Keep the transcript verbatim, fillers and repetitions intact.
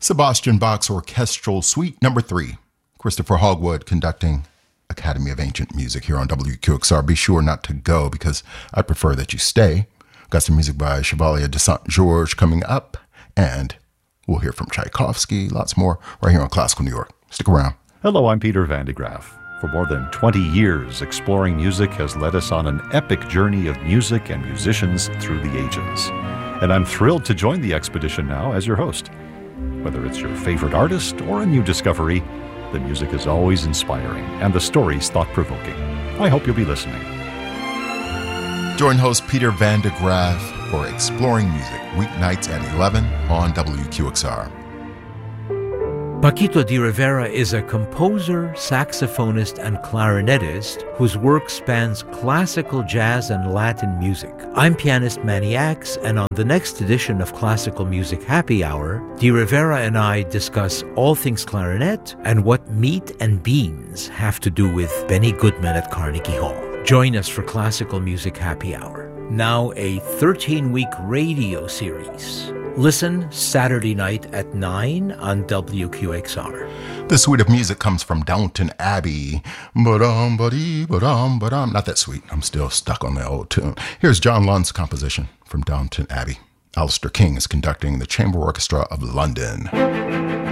Sebastian Bach's Orchestral Suite Number three. Christopher Hogwood conducting Academy of Ancient Music here on W Q X R. Be sure not to go because I prefer that you stay. Got some music by Chevalier de Saint-Georges coming up, and we'll hear from Tchaikovsky, lots more, right here on Classical New York. Stick around. Hello, I'm Peter Van de Graaf. For more than twenty years, Exploring Music has led us on an epic journey of music and musicians through the ages. And I'm thrilled to join the expedition now as your host. Whether it's your favorite artist or a new discovery, the music is always inspiring and the stories thought-provoking. I hope you'll be listening. Join host Peter Van de Graaf for Exploring Music, weeknights at eleven on W Q X R. Paquito de Rivera is a composer, saxophonist, and clarinetist whose work spans classical jazz and Latin music. I'm pianist Manny Axe, and on the next edition of Classical Music Happy Hour, de Rivera and I discuss all things clarinet and what meat and beans have to do with Benny Goodman at Carnegie Hall. Join us for Classical Music Happy Hour, now a thirteen-week radio series. Listen Saturday night at nine on W Q X R. This suite of music comes from Downton Abbey. Ba-dum, ba-dee, ba-dum, ba-dum. Not that sweet. I'm still stuck on the old tune. Here's John Lund's composition from Downton Abbey. Alistair King is conducting the Chamber Orchestra of London.